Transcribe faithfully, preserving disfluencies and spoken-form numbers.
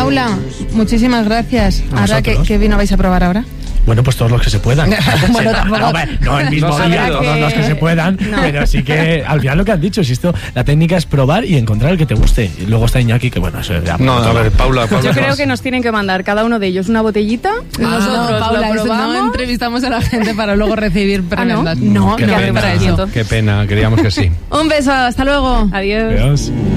Paula, muchísimas gracias. Ahora, ¿qué, ¿qué vino vais a probar ahora? Bueno, pues todos los que se puedan. Bueno, tampoco... no, no el mismo no día, que... todos los que se puedan, no. Pero sí que al final lo que han dicho, si esto, la técnica es probar y encontrar el que te guste. Y luego está Iñaki, que bueno, eso ya... No, a ver, Paula, Paula. Yo creo más. que nos tienen que mandar cada uno de ellos una botellita. Ah, nosotros no, Paula, lo probamos. No entrevistamos a la gente para luego recibir prendas. Ah, no, no, qué no, pena, para eso. Qué pena, queríamos que sí. Un beso, hasta luego. Adiós. Adiós.